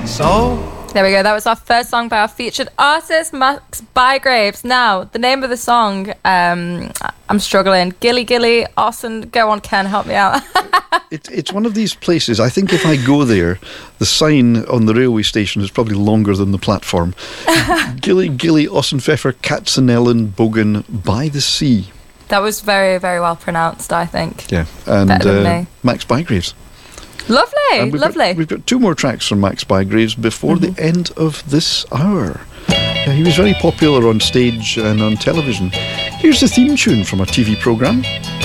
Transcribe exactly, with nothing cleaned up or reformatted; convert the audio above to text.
So... There we go. That was our first song by our featured artist, Max Bygraves. Now, the name of the song, um, I'm struggling. Gilly Gilly, Austin. Go on, Ken, help me out. it, it's one of these places, I think if I go there, the sign on the railway station is probably longer than the platform. Gilly Gilly, Ossenpfeffer, Katzenellen, Bogen, by the sea. That was very, very well pronounced, I think. Yeah, and Better than uh, me. Max Bygraves. Lovely, we've lovely. Got, we've got two more tracks from Max Bygraves before mm-hmm. the end of this hour. Yeah, he was very popular on stage and on television. Here's the theme tune from a T V programme.